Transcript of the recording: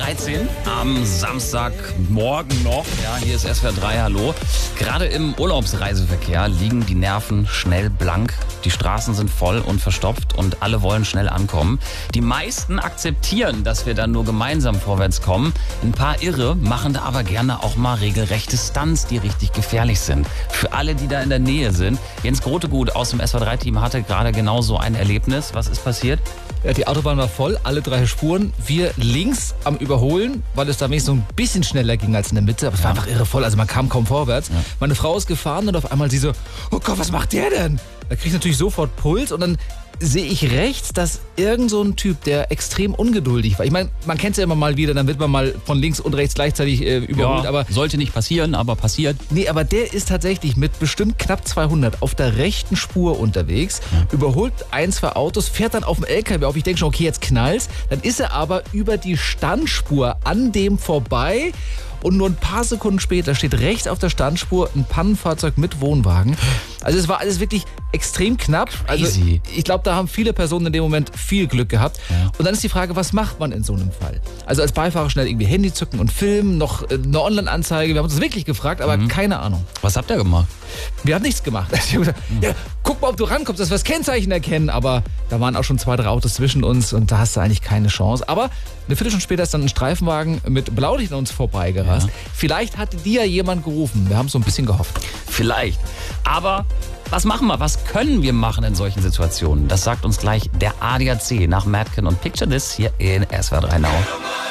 8:13 Uhr am Samstagmorgen noch. Ja, hier ist SWR 3, hallo. Gerade im Urlaubsreiseverkehr liegen die Nerven schnell blank. Die Straßen sind voll und verstopft und alle wollen schnell ankommen. Die meisten akzeptieren, dass wir dann nur gemeinsam vorwärts kommen. Ein paar Irre machen da aber gerne auch mal regelrechte Stunts, die richtig gefährlich sind. Für alle, die da in der Nähe sind. Jens Grotegut aus dem SWR 3-Team hatte gerade genau so ein Erlebnis. Was ist passiert? Ja, die Autobahn war voll, alle 3 Spuren. Wir links am Überholen, weil es da wenigstens so ein bisschen schneller ging als in der Mitte. Aber es war einfach irre voll, also man kam kaum vorwärts. Ja. Meine Frau ist gefahren und auf einmal sie so, oh Gott, was macht der denn? Da krieg ich natürlich sofort Puls und dann sehe ich rechts, dass irgend so ein Typ, der extrem ungeduldig war. Ich meine, man kennt es ja immer mal wieder, dann wird man mal von links und rechts gleichzeitig überholt. Ja, aber sollte nicht passieren, aber passiert. Nee, aber der ist tatsächlich mit bestimmt knapp 200 auf der rechten Spur unterwegs, überholt 1, 2 Autos, fährt dann auf dem LKW auf. Ich denke schon, okay, jetzt knallt's. Dann ist er aber über die Standspur an dem vorbei. Und nur ein paar Sekunden später steht rechts auf der Standspur ein Pannenfahrzeug mit Wohnwagen. Also es war alles wirklich extrem knapp. Crazy. Also ich glaube, da haben viele Personen in dem Moment viel Glück gehabt. Ja. Und dann ist die Frage, was macht man in so einem Fall? Also als Beifahrer schnell irgendwie Handy zücken und filmen, noch eine Online-Anzeige. Wir haben uns das wirklich gefragt, aber keine Ahnung. Was habt ihr gemacht? Wir haben nichts gemacht. Ich hab gesagt, ja, guck mal, ob du rankommst, dass wir das Kennzeichen erkennen. Aber da waren auch schon 2, 3 Autos zwischen uns und da hast du eigentlich keine Chance. Aber eine Viertelstunde später ist dann ein Streifenwagen mit Blaulicht an uns vorbeigerast. Ja. Vielleicht hatte die ja jemand gerufen. Wir haben so ein bisschen gehofft. Vielleicht. Aber was machen wir? Was können wir machen in solchen Situationen? Das sagt uns gleich der ADAC nach Madken und Picture This hier in SWR 3 Now.